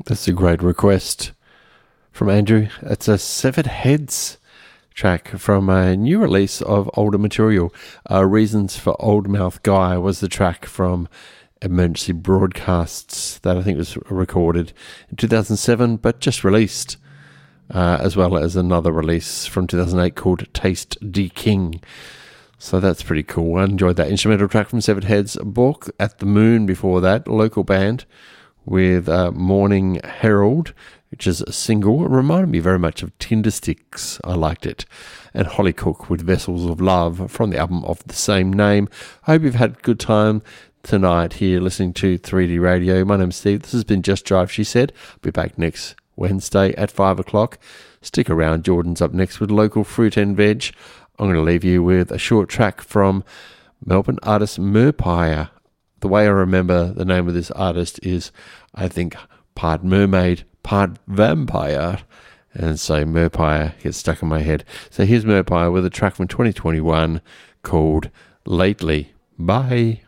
That's a great request from Andrew. It's a Severed Heads track from a new release of older material. Reasons for Old Mouth Guy was the track from Emergency Broadcasts that I think was recorded in 2007 but just released, as well as another release from 2008 called Taste D King. So that's pretty cool. I enjoyed that instrumental track from Severed Heads. Balk at the Moon before that, local band with Morning Herald, which is a single. It reminded me very much of Tindersticks. I liked it. And Holly Cook with Vessels of Love from the album of the same name. I hope you've had a good time tonight here listening to 3D Radio. My name's Steve. This has been Just Drive, She Said. I'll be back next Wednesday at 5 o'clock. Stick around. Jordan's up next with Local Fruit and Veg. I'm going to leave you with a short track from Melbourne artist Merpire. The way I remember the name of this artist is, I think, part mermaid, part vampire. And so Merpire gets stuck in my head. So here's Merpire with a track from 2021 called Lately. Bye.